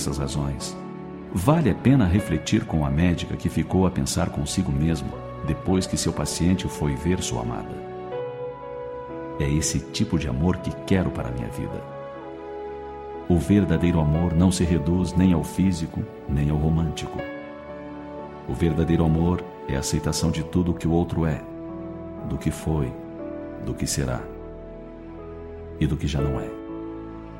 essas razões, vale a pena refletir com a médica que ficou a pensar consigo mesmo depois que seu paciente foi ver sua amada. É esse tipo de amor que quero para a minha vida. O verdadeiro amor não se reduz nem ao físico, nem ao romântico. O verdadeiro amor é a aceitação de tudo o que o outro é, do que foi, do que será e do que já não é.